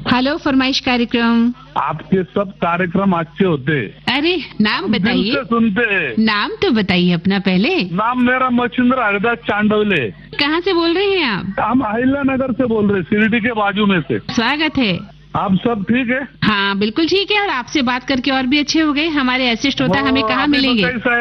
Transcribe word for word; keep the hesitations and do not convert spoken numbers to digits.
Hello, फरमाइश कार्यक्रम। आपके सब कार्यक्रम अच्छे होते। अरे नाम हम दिल बताइए। से सुनते। नाम तो बताइए अपना पहले। नाम मेरा मच्छिंद्र हरिदास चांडवले। कहाँ से बोल रहे हैं आप? हम अहिल्या नगर से बोल रहे, शिरडी के बाजू में से। स्वागत है। आप सब ठीक है? हाँ बिल्कुल ठीक है, और आपसे बात करके और भी अच्छे हो गए। हमारे ऐसे श्रोता हमें कहाँ अभी मिलेंगे? बताइए